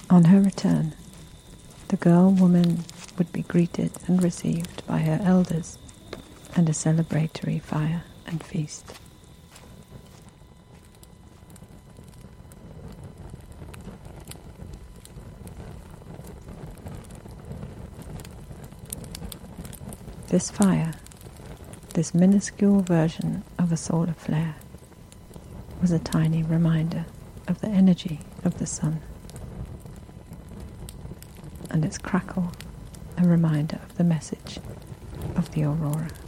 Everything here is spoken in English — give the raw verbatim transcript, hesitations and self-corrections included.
On her return, the girl-woman would be greeted and received by her elders and a celebratory fire and feast. This fire, this minuscule version of a solar flare, was a tiny reminder of the energy of the sun, and its crackle a reminder of the message of the aurora.